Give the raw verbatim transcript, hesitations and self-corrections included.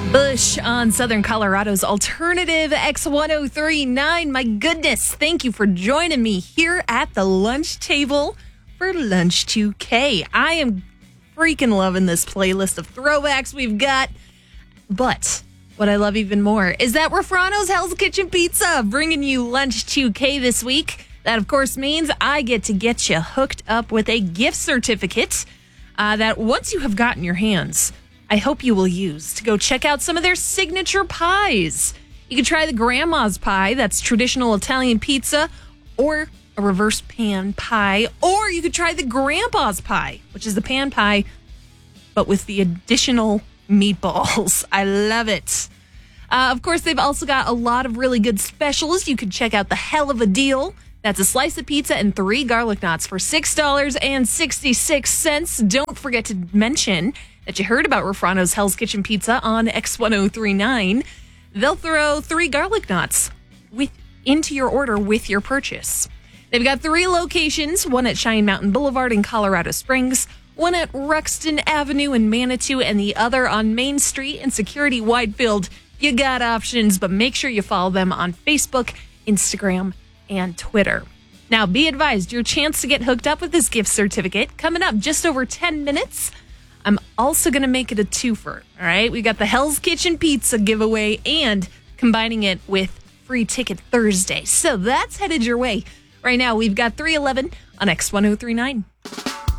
Bush on Southern Colorado's Alternative X one oh three point nine. My goodness, thank you for joining me here at the lunch table for Lunch two K. I am freaking loving this playlist of throwbacks we've got. But what I love even more is that Refrano's Hell's Kitchen Pizza bringing you Lunch two K this week. That, of course, means I get to get you hooked up with a gift certificate uh, that once you have gotten your hands, I hope you will use to go check out some of their signature pies. You can try the Grandma's Pie, that's traditional Italian pizza, or a reverse pan pie, or you could try the Grandpa's Pie, which is the pan pie, but with the additional meatballs. I love it. Uh, of course, they've also got a lot of really good specials. You can check out the Hell of a Deal. That's a slice of pizza and three garlic knots for six dollars and sixty-six cents. Don't forget to mention that you heard about Refrano's Hell's Kitchen Pizza on X one oh three point nine. They'll throw three garlic knots with into your order with your purchase. They've got three locations, one at Cheyenne Mountain Boulevard in Colorado Springs, one at Ruxton Avenue in Manitou, and the other on Main Street in Security Widefield. You got options, but make sure you follow them on Facebook, Instagram, and Twitter. Now, be advised, your chance to get hooked up with this gift certificate coming up just over ten minutes. I'm also going to make it a twofer, all right? We got the Hell's Kitchen Pizza giveaway and combining it with Free Ticket Thursday. So that's headed your way. Right now, we've got three eleven on X one oh three point nine.